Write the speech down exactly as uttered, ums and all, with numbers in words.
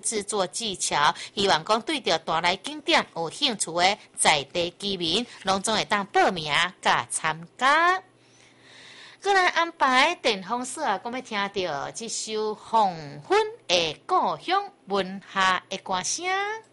制作技巧，希望讲对着大来景点有兴趣的在地居民，拢总会当报名甲参加。过来安排电风社啊，讲要听到这首黄昏的故乡文夏的歌声。